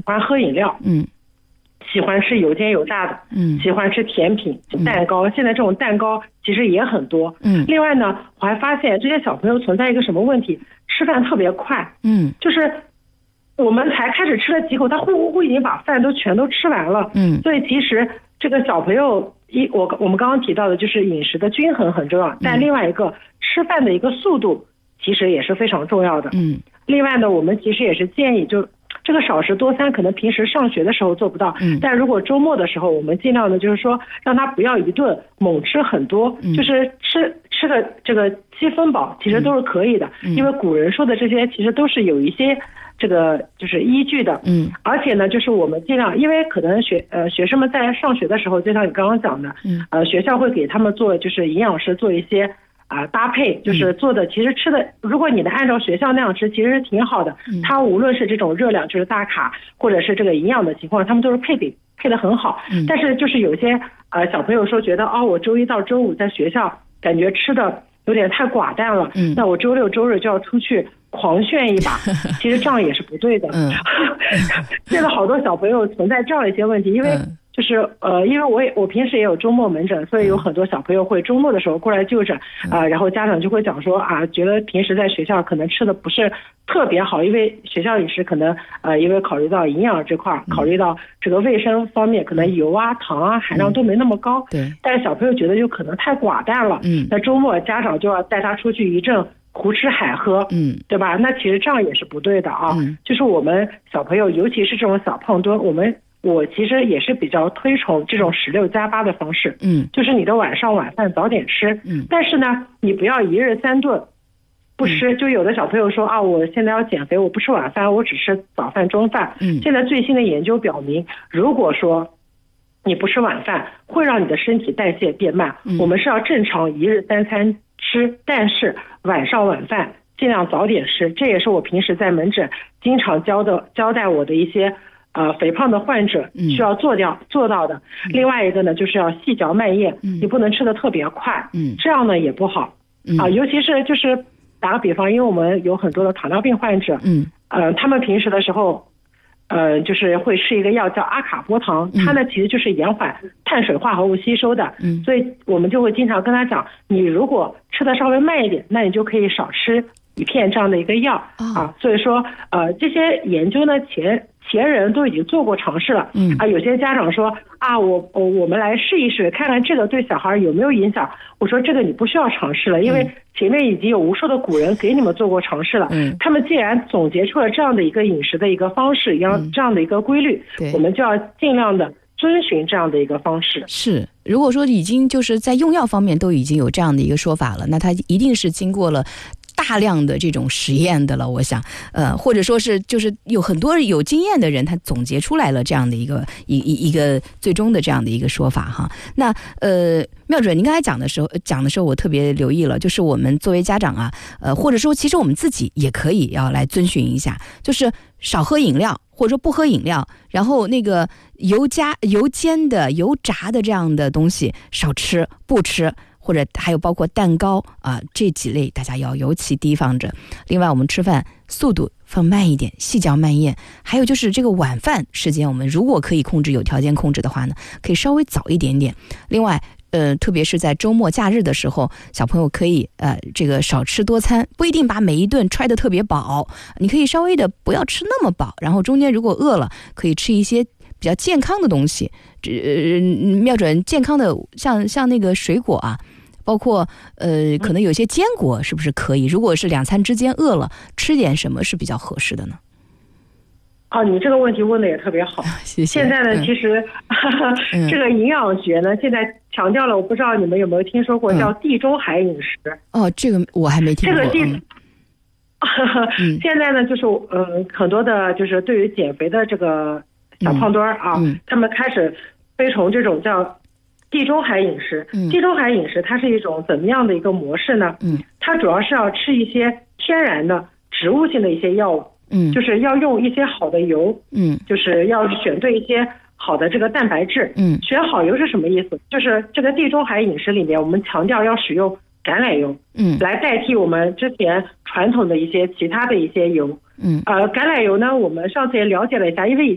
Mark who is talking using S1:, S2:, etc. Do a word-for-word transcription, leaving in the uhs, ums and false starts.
S1: 欢喝饮料，
S2: 嗯，
S1: 喜欢吃有煎有炸的，
S2: 嗯，
S1: 喜欢吃甜品、蛋糕。现在这种蛋糕其实也很多，
S2: 嗯。
S1: 另外呢，我还发现这些小朋友存在一个什么问题？吃饭特别快，
S2: 嗯，
S1: 就是我们才开始吃了几口，他呼呼呼已经把饭都全都吃完了，
S2: 嗯。
S1: 所以其实这个小朋友一我我们刚刚提到的就是饮食的均衡很重要，但另外一个吃饭的一个速度其实也是非常重要的，
S2: 嗯。
S1: 另外呢，我们其实也是建议就。这个少食多餐可能平时上学的时候做不到，
S2: 嗯，
S1: 但如果周末的时候，我们尽量的就是说让他不要一顿猛吃很多，
S2: 嗯，
S1: 就是吃吃的这个七分饱，其实都是可以的，
S2: 嗯，
S1: 因为古人说的这些其实都是有一些这个就是依据的，
S2: 嗯，
S1: 而且呢，就是我们尽量，因为可能学呃学生们在上学的时候，就像你刚刚讲的，
S2: 嗯，
S1: 呃学校会给他们做就是营养师做一些。啊、呃，搭配就是做的，其实吃的，如果你能按照学校那样吃，其实是挺好的。
S2: 嗯、
S1: 它无论是这种热量，就是大卡，或者是这个营养的情况，他们都是配比配得很好。
S2: 嗯、
S1: 但是就是有些呃小朋友说觉得哦，我周一到周五在学校感觉吃的有点太寡淡了，
S2: 嗯、
S1: 那我周六周日就要出去狂炫一把，其实这样也是不对的。
S2: 嗯，
S1: 现在好多小朋友存在这样一些问题，因为。嗯就是呃，因为我也我平时也有周末门诊，所以有很多小朋友会周末的时候过来就诊啊、呃，然后家长就会讲说啊，觉得平时在学校可能吃的不是特别好，因为学校饮食可能呃，因为考虑到营养这块，考虑到这个卫生方面，可能油啊、糖啊含量都没那么高。
S2: 对。
S1: 但是小朋友觉得就可能太寡淡了，
S2: 嗯，
S1: 那周末家长就要带他出去一阵胡吃海喝，
S2: 嗯，
S1: 对吧？那其实这样也是不对的啊。
S2: 嗯，
S1: 就是我们小朋友，尤其是这种小胖墩，我们。我其实也是比较推崇这种十六加八的方式，
S2: 嗯，
S1: 就是你的晚上晚饭早点吃，
S2: 嗯，
S1: 但是呢，你不要一日三顿不吃。嗯、就有的小朋友说啊，我现在要减肥，我不吃晚饭，我只吃早饭、中饭。
S2: 嗯，
S1: 现在最新的研究表明，如果说你不吃晚饭，会让你的身体代谢变慢。
S2: 嗯、
S1: 我们是要正常一日三餐吃，但是晚上晚饭尽量早点吃。这也是我平时在门诊经常教的交代我的一些。呃，肥胖的患者需要做掉、嗯、做到的。另外一个呢，就是要细嚼慢咽，嗯、你不能吃的特别快，
S2: 嗯，这
S1: 样呢也不好，
S2: 嗯、
S1: 啊。尤其是就是打个比方，因为我们有很多的糖尿病患者，
S2: 嗯，
S1: 呃，他们平时的时候，呃，就是会吃一个药叫阿卡波糖，
S2: 嗯、
S1: 它呢其实就是延缓碳水化合物吸收的，
S2: 嗯，
S1: 所以我们就会经常跟他讲，你如果吃的稍微慢一点，那你就可以少吃一片这样的一个药、
S2: 哦、
S1: 啊。所以说，呃，这些研究呢前。前人都已经做过尝试了，
S2: 嗯
S1: 啊，有些家长说啊，我我我们来试一试，看看这个对小孩有没有影响。我说这个你不需要尝试了，因为前面已经有无数的古人给你们做过尝试了，
S2: 嗯，
S1: 他们既然总结出了这样的一个饮食的一个方式，一样这样的一个规律，
S2: 对，
S1: 我们就要尽量的遵循这样的一个方式。
S2: 是，如果说已经就是在用药方面都已经有这样的一个说法了，那它一定是经过了。大量的这种实验的了，我想，呃，或者说是就是有很多有经验的人，他总结出来了这样的一个一一一个最终的这样的一个说法哈。那呃，妙准，您刚才讲的时候讲的时候，我特别留意了，就是我们作为家长啊，呃，或者说其实我们自己也可以要来遵循一下，就是少喝饮料，或者说不喝饮料，然后那个油加油煎的、油炸的这样的东西少吃，不吃。或者还有包括蛋糕啊、呃、这几类，大家要尤其提防着。另外，我们吃饭速度放慢一点，细嚼慢咽。还有就是这个晚饭时间，我们如果可以控制，有条件控制的话呢，可以稍微早一点点。另外，呃，特别是在周末假日的时候，小朋友可以呃这个少吃多餐，不一定把每一顿揣得特别饱，你可以稍微的不要吃那么饱，然后中间如果饿了，可以吃一些比较健康的东西。呃，瞄准健康的，像像那个水果啊。包括呃，可能有些坚果是不是可以？如果是两餐之间饿了，吃点什么是比较合适的呢？
S1: 哦，你这个问题问的也特别好。
S2: 谢谢。
S1: 现在呢，
S2: 嗯、
S1: 其实、嗯、这个营养学呢，现在强调了，我不知道你们有没有听说过，叫地中海饮食。
S2: 嗯、哦，这个我还没听过。
S1: 这个地，
S2: 嗯、
S1: 现在呢，就是呃，很多的，就是对于减肥的这个小胖墩啊、
S2: 嗯嗯，
S1: 他们开始推崇这种叫。地中海饮食，
S2: 嗯，
S1: 地中海饮食它是一种怎么样的一个模式呢？
S2: 嗯，
S1: 它主要是要吃一些天然的植物性的一些药物，
S2: 嗯，
S1: 就是要用一些好的油，
S2: 嗯，
S1: 就是要选对一些好的这个蛋白质，
S2: 嗯，
S1: 选好油是什么意思？就是这个地中海饮食里面，我们强调要使用橄榄油，
S2: 嗯，
S1: 来代替我们之前传统的一些其他的一些油，
S2: 嗯，
S1: 呃，橄榄油呢，我们上次也了解了一下，因为